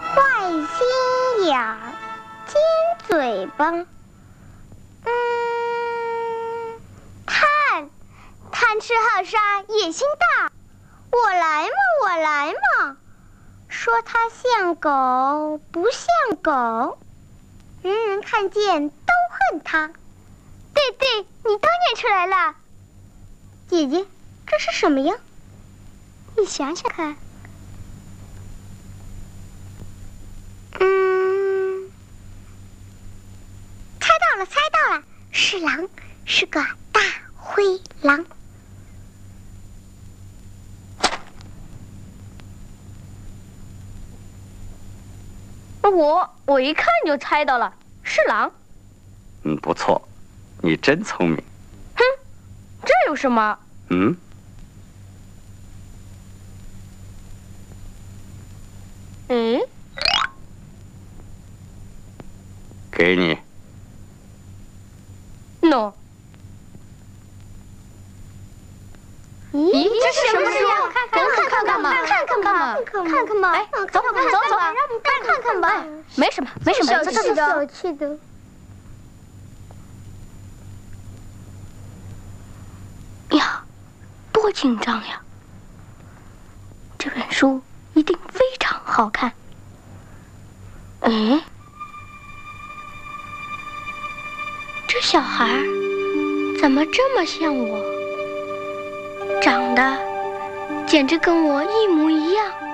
坏心眼儿，尖嘴巴。贪吃好杀，野心大。我来嘛，我来嘛。说他像狗，不像狗，人人看见都恨他。对对，你都念出来了。姐姐，这是什么呀？你想想看。猜到了，是狼，是个大灰狼。 我一看就猜到了，是狼。 不错，你真聪明。 哼，这有什么？ 给你。 喏。咦，这是什么呀？看看嘛， 看看嘛。 哎，走，让我们看看吧。没什么， 小气的。 呀，多紧张呀！这本书一定非常好看。这小孩怎么这么像我？长得简直跟我一模一样。